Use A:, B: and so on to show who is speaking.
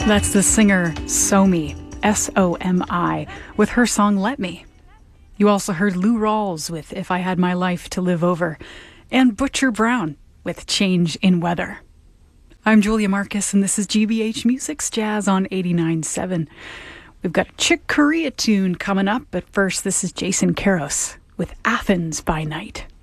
A: That's the singer Somi, S-O-M-I, with her song Let Me. You also heard Lou Rawls with If I Had My Life to Live Over, and Butcher Brown with Change in Weather. I'm Julia Marcus, and this is GBH Music's Jazz on 89.7. We've got a Chick Corea tune coming up, but first this is Jason Karos with Athens by Night.